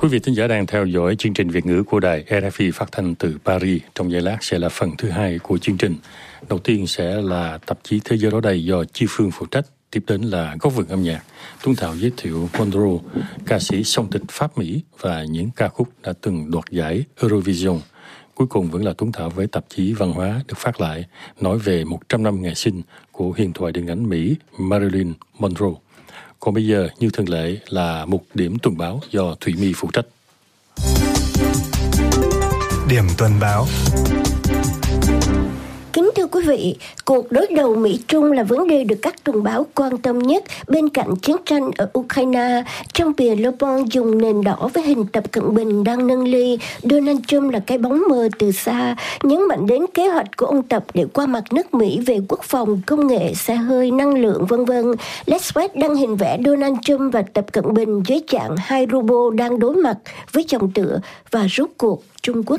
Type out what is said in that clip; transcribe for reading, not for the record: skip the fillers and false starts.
Quý vị thính giả đang theo dõi chương trình Việt ngữ của đài RFI phát thanh từ Paris. Trong giây lát sẽ là phần thứ hai của chương trình. Đầu tiên sẽ là tạp chí Thế giới đó đây do Chi Phương phụ trách. Tiếp đến là góc vườn âm nhạc. Tuấn Thảo giới thiệu Montreux, ca sĩ song tịch Pháp-Mỹ và những ca khúc đã từng đoạt giải Eurovision. Cuối cùng vẫn là Tuấn Thảo với tạp chí Văn hóa được phát lại, nói về 100 năm ngày sinh của huyền thoại điện ảnh Mỹ Marilyn Monroe. Còn bây giờ, như thường lệ là mục điểm tuần báo do Thủy My phụ trách. Điểm tuần báo. Kính thưa quý vị, cuộc đối đầu Mỹ-Trung là vấn đề được các tuần báo quan tâm nhất bên cạnh chiến tranh ở Ukraine. Trong bìa Le Monde dùng nền đỏ với hình Tập Cận Bình đang nâng ly, Donald Trump là cái bóng mờ từ xa, nhấn mạnh đến kế hoạch của ông Tập để qua mặt nước Mỹ về quốc phòng, công nghệ, xe hơi, năng lượng, v.v. Let's West đăng hình vẽ Donald Trump và Tập Cận Bình dưới dạng hai robot đang đối mặt với chồng tựa và rốt cuộc Trung Quốc